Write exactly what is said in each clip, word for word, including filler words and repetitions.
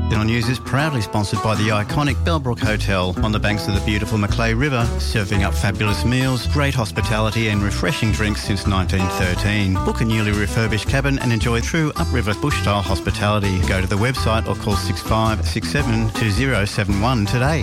Then News is proudly sponsored by the iconic Bellbrook Hotel on the banks of the beautiful Macleay River, serving up fabulous meals, great hospitality and refreshing drinks since nineteen thirteen. Book a newly refurbished cabin and enjoy true upriver bush-style hospitality. Go to the website or call six five six seven two zero seven one today.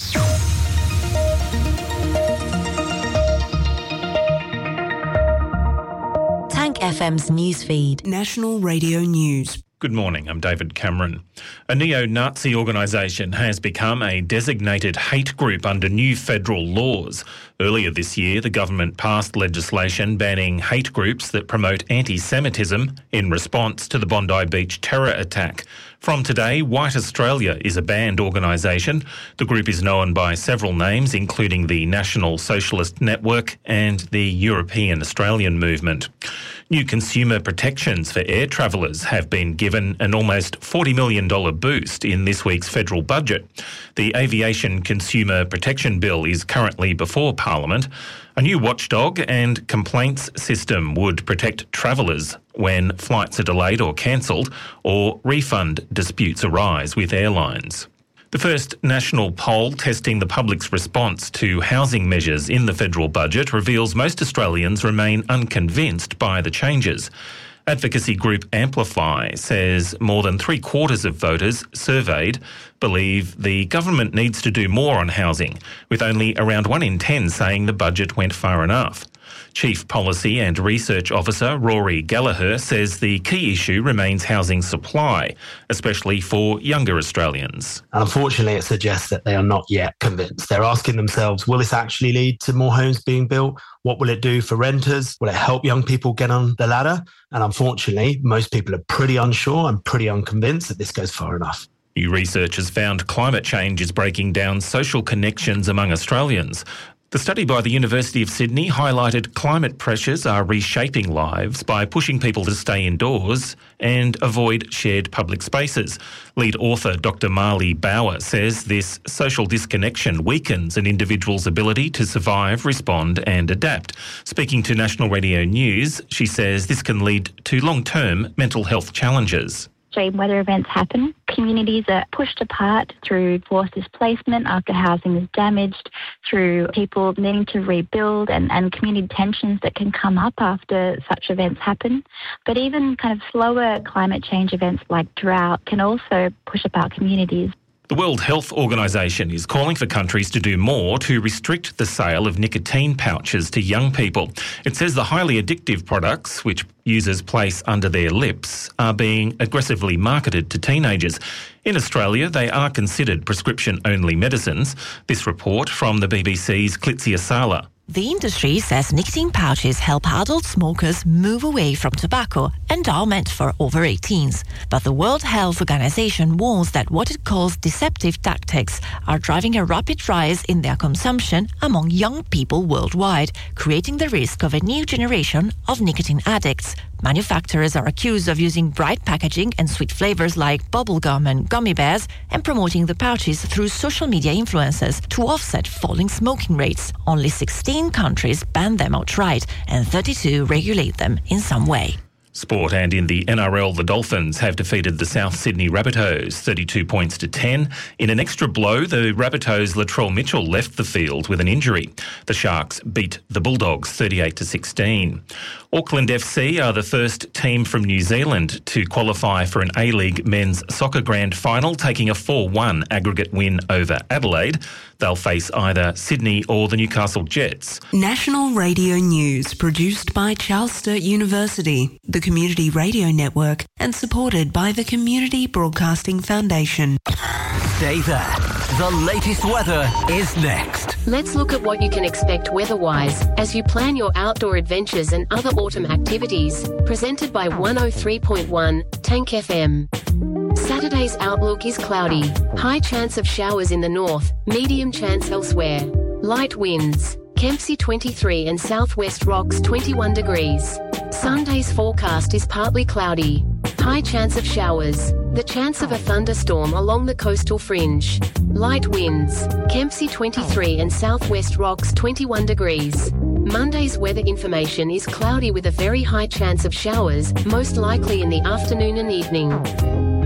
Tank F M's newsfeed. National Radio News. Good morning, I'm David Cameron. A neo-Nazi organisation has become a designated hate group under new federal laws. Earlier this year, the government passed legislation banning hate groups that promote anti-Semitism in response to the Bondi Beach terror attack. From today, White Australia is a banned organisation. The group is known by several names, including the National Socialist Network and the European Australian Movement. New consumer protections for air travellers have been given an almost forty million dollars boost in this week's federal budget. The Aviation Consumer Protection Bill is currently before Parliament. A new watchdog and complaints system would protect travellers when flights are delayed or cancelled, or refund disputes arise with airlines. The first national poll testing the public's response to housing measures in the federal budget reveals most Australians remain unconvinced by the changes. Advocacy group Amplify says more than three quarters of voters surveyed believe the government needs to do more on housing, with only around one in ten saying the budget went far enough. Chief Policy and Research Officer Rory Gallagher says the key issue remains housing supply, especially for younger Australians. Unfortunately, it suggests that they are not yet convinced. They're asking themselves, will this actually lead to more homes being built? What will it do for renters? Will it help young people get on the ladder? And unfortunately, most people are pretty unsure and pretty unconvinced that this goes far enough. New research has found climate change is breaking down social connections among Australians. The study by the University of Sydney highlighted climate pressures are reshaping lives by pushing people to stay indoors and avoid shared public spaces. Lead author Doctor Marley Bauer says this social disconnection weakens an individual's ability to survive, respond and adapt. Speaking to National Radio News, she says this can lead to long-term mental health challenges. Extreme weather events happen. Communities are pushed apart through forced displacement after housing is damaged, through people needing to rebuild and, and community tensions that can come up after such events happen. But even kind of slower climate change events like drought can also push apart communities. The World Health Organization is calling for countries to do more to restrict the sale of nicotine pouches to young people. It says the highly addictive products, which users place under their lips, are being aggressively marketed to teenagers. In Australia, they are considered prescription-only medicines. This report from the B B C's Klitsia Sala. The industry says nicotine pouches help adult smokers move away from tobacco and are meant for over eighteens. But the World Health Organization warns that what it calls deceptive tactics are driving a rapid rise in their consumption among young people worldwide, creating the risk of a new generation of nicotine addicts. Manufacturers are accused of using bright packaging and sweet flavors like bubblegum and gummy bears and promoting the pouches through social media influencers to offset falling smoking rates. Only sixteen countries ban them outright and thirty-two regulate them in some way. Sport, and in the N R L, the Dolphins have defeated the South Sydney Rabbitohs thirty-two points to ten. In an extra blow, the Rabbitohs' Latrell Mitchell left the field with an injury. The Sharks beat the Bulldogs thirty-eight to sixteen. Auckland F C are the first team from New Zealand to qualify for an A-League men's soccer grand final, taking a four one aggregate win over Adelaide. They'll face either Sydney or the Newcastle Jets. National Radio News, produced by Charles Sturt University, the Community Radio Network, and supported by the Community Broadcasting Foundation. Stay there. The latest weather is next. Let's look at what you can expect weather-wise as you plan your outdoor adventures and other autumn activities. Presented by one oh three point one Tank F M. Saturday's outlook is cloudy. High chance of showers in the north, medium chance elsewhere. Light winds. Kempsey twenty-three and Southwest Rocks twenty-one degrees. Sunday's forecast is partly cloudy. High chance of showers. The chance of a thunderstorm along the coastal fringe. Light winds. Kempsey twenty-three and Southwest Rocks twenty-one degrees. Monday's weather information is cloudy with a very high chance of showers, most likely in the afternoon and evening.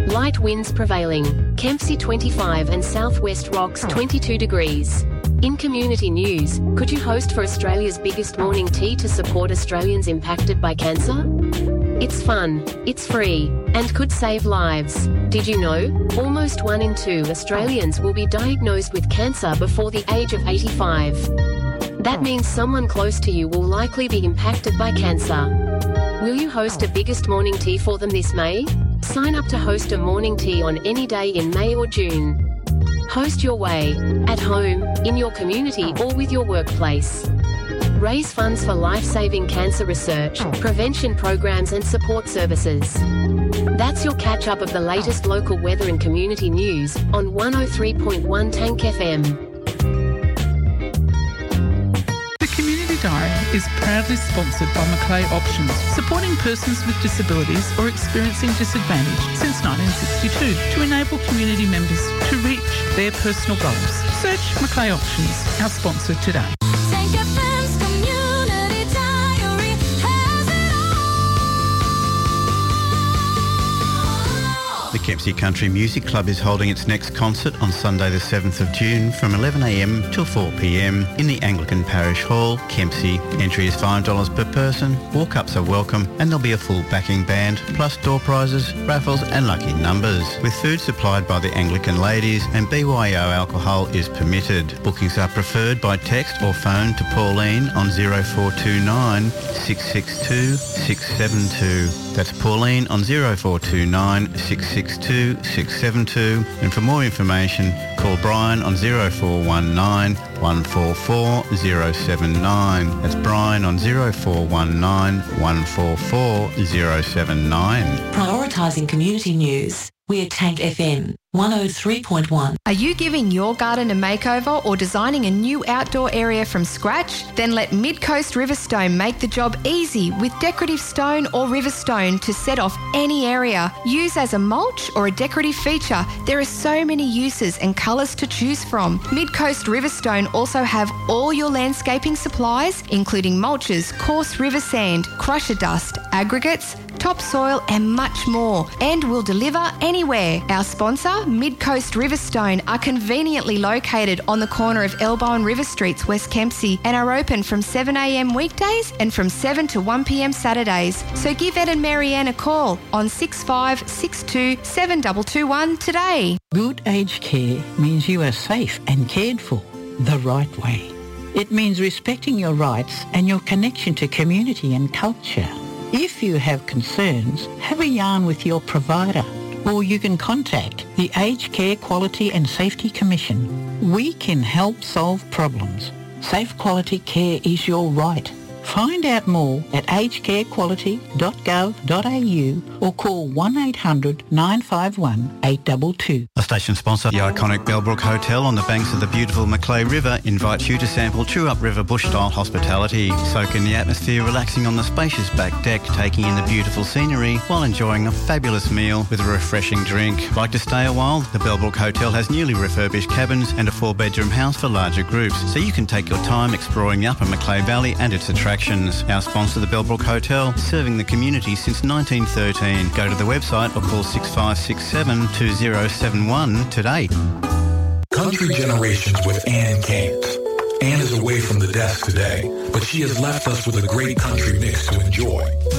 Light winds prevailing. Kempsey twenty-five and Southwest Rocks twenty-two degrees. In community news, could you host for Australia's biggest morning tea to support Australians impacted by cancer? It's fun, it's free, and could save lives. Did you know? Almost one in two Australians will be diagnosed with cancer before the age of eighty-five. That means someone close to you will likely be impacted by cancer. Will you host a biggest morning tea for them this May? Sign up to host a morning tea on any day in May or June. Host your way, at home, in your community or with your workplace. Raise funds for life-saving cancer research, prevention programs and support services. That's your catch-up of the latest local weather and community news on one oh three point one Tank F M. The Community Diary is proudly sponsored by Macleay Options, supporting persons with disabilities or experiencing disadvantage since nineteen sixty-two to enable community members to reach their personal goals. Search Macleay Options, our sponsor today. The Kempsey Country Music Club is holding its next concert on Sunday the seventh of June from eleven a m till four p m in the Anglican Parish Hall, Kempsey. Entry is five dollars per person, walk-ups are welcome, and there'll be a full backing band, plus door prizes, raffles and lucky numbers, with food supplied by the Anglican ladies, and B Y O alcohol is permitted. Bookings are preferred by text or phone to Pauline on zero four two nine, six six two, six seven two. That's Pauline on zero four two nine, six six two, six seven two. And for more information, call Brian on zero four one nine, one four four, zero seven nine. That's Brian on zero four one nine, one four four, zero seven nine. Prioritising community news. We're Tank F M one oh three point one. Are you giving your garden a makeover or designing a new outdoor area from scratch? Then let Mid-Coast Riverstone make the job easy with decorative stone or river stone to set off any area. Use as a mulch or a decorative feature. There are so many uses and colours to choose from. Mid-Coast Riverstone also have all your landscaping supplies, including mulches, coarse river sand, crusher dust, aggregates, topsoil and much more, and will deliver anywhere. Our sponsor, Mid-Coast Riverstone, are conveniently located on the corner of Elbow and River Streets, West Kempsey, and are open from seven a m weekdays and from seven to one p m Saturdays. So give Ed and Marianne a call on six five six two, seven two two one today. Good aged care means you are safe and cared for the right way. It means respecting your rights and your connection to community and culture. If you have concerns, have a yarn with your provider, or you can contact the Aged Care Quality and Safety Commission. We can help solve problems. Safe quality care is your right. Find out more at aged care quality dot gov dot a u or call one eight hundred, nine five one, eight two two. A station sponsor, the iconic Bellbrook Hotel on the banks of the beautiful Macleay River, invites you to sample true upriver bush-style hospitality. Soak in the atmosphere, relaxing on the spacious back deck, taking in the beautiful scenery while enjoying a fabulous meal with a refreshing drink. Like to stay a while? The Bellbrook Hotel has newly refurbished cabins and a four-bedroom house for larger groups, so you can take your time exploring the upper Macleay Valley and its attractions. Our sponsor, the Bellbrook Hotel, serving the community since nineteen thirteen. Go to the website or call six five six seven, two zero seven one today. Country Generations with Ann Keynes. Ann is away from the desk today, but she has left us with a great country mix to enjoy.